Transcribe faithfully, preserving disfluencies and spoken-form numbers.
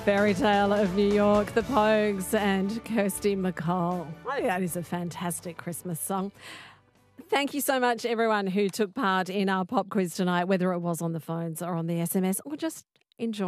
Fairy Tale of New York, The Pogues and Kirsty MacColl. I think that is a fantastic Christmas song. Thank you so much, everyone who took part in our pop quiz tonight, whether it was on the phones or on the S M S or just enjoying